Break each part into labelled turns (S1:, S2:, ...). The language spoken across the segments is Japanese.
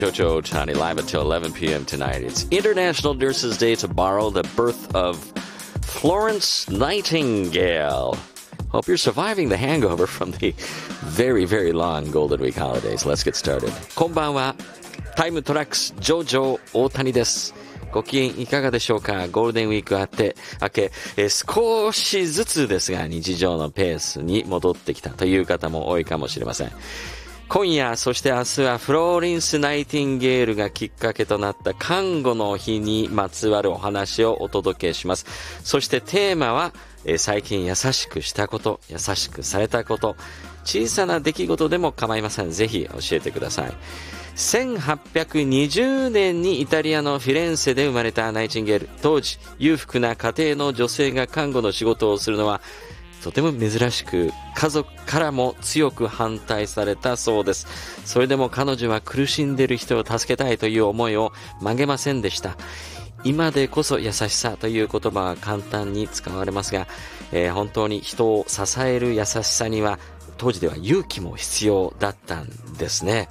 S1: Jojo Tani live until 11 p.m. tonight. It's International Nurses Day to borrow the birth of Florence Nightingale. Hope you're surviving the hangover from the very, very long Golden Week holidays. Let's get started. こんばんは。タイムトラックスジョジョ大谷です。ご機嫌いかがでしょうか。ゴールデンウィーク明け、少しずつですが日常のペースに戻ってきたという方も多いかもしれません。今夜、そして明日はフローリンス・ナイティンゲールがきっかけとなった看護の日にまつわるお話をお届けします。そしてテーマは、最近優しくしたこと、優しくされたこと、小さな出来事でも構いません。ぜひ教えてください。1820年にイタリアのフィレンツェで生まれたナイチンゲール。当時、裕福な家庭の女性が看護の仕事をするのはとても珍しく、家族からも強く反対されたそうです。それでも彼女は苦しんでいる人を助けたいという思いを曲げませんでした。今でこそ優しさという言葉は簡単に使われますが、本当に人を支える優しさには当時では勇気も必要だったんですね。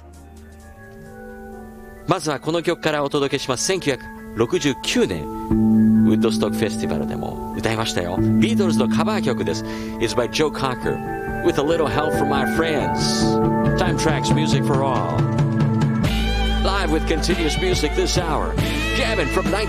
S1: まずはこの曲からお届けします。1969年ウッドストックフェスティバルでも歌いましたよ。ビートルズのカバー曲です。 It's by Joe Cocker with a little help from my friends. Time Tracks Music for All. Live with continuous music this hour. Jamming from 19